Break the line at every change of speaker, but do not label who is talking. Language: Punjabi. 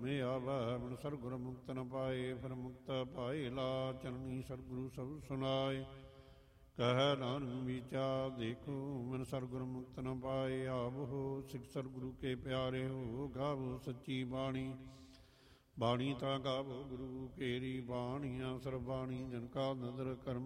ਭਰਮੇ ਆਵੈ, ਬਿਨ ਸਤਿਗੁਰ ਮੁਕਤ ਨ ਪਾਏ। ਫਿਰ ਮੁਕਤ ਪਾਏ ਲਾ ਚਰਨੀ, ਸਤਿਗੁਰੂ ਸਭ ਸੁਨਾਏ। ਕਹਿ ਨਾਨਕ ਵਿਚਾਰ ਦੇਖੋ, ਬਿਨ ਸਤਿਗੁਰ ਮੁਕਤ ਨ ਪਾਏ। ਆਵੋ ਸਿੱਖ ਸਤਿਗੁਰੂ ਕੇ ਪਿਆਰੇ ਹੋ, ਗਾਵੋ ਸੱਚੀ ਬਾਣੀ। ਬਾਣੀ ਤਾਂ ਗਾਵੋ ਗੁਰੂ ਕੇਰੀ, ਬਾਣੀਆਂ ਸਰਬਾਣੀ ਜਨ ਕਾ ਨਦਰ ਕਰਮ